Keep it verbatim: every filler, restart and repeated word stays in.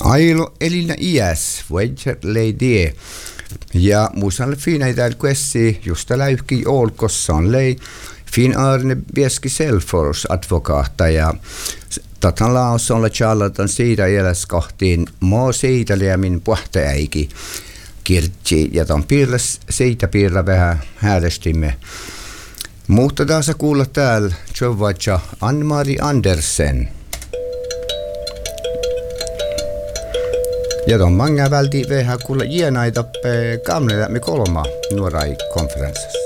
Ailo Elina iäs, Voyager Lady. Ja muistan fina täällä kuessi just tällä yhki olkossaan lei fin Arne Bieski Selfors advokaata ja tatan laos on la charlatan siitä jäläs kohtiin maa siitä liämin puhtaäiki kirtsi ja ton piirläs siitä piirlä vähän häälestimme. Mutta taas kuulla täällä Jovacha Ann-Mari Andersen. Ja ton manga välti vähän kuulla jienaita kamnella me kolma nuorai konferenssissa.